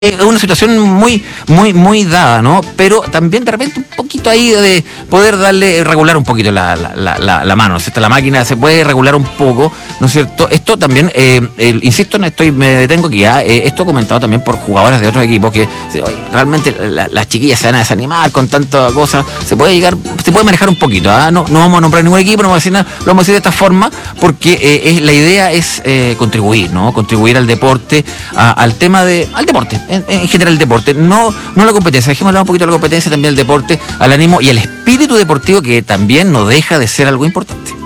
es una situación muy dada, ¿no? Pero también de repente un poquito ahí de poder regular un poquito la mano, ¿no es cierto? La máquina se puede regular un poco, ¿no es cierto? Esto también, insisto, me detengo aquí, esto comentado también por jugadoras de otros equipos que realmente las chiquillas se van a desanimar con tanta cosa, se puede manejar un poquito, no vamos a nombrar ningún equipo, no vamos a decir nada, lo vamos a decir de esta forma, porque la idea es contribuir, ¿no? Contribuir al deporte, al deporte. En general el deporte, no la competencia, dejemos hablar un poquito de la competencia, también el deporte, al ánimo y el espíritu deportivo, que también no deja de ser algo importante.